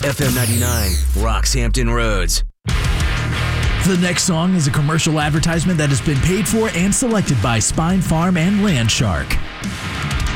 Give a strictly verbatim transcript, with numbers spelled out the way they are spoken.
F M ninety-nine, Roxhampton Roads. The next song is a commercial advertisement that has been paid for and selected by Spine Farm and Land Shark.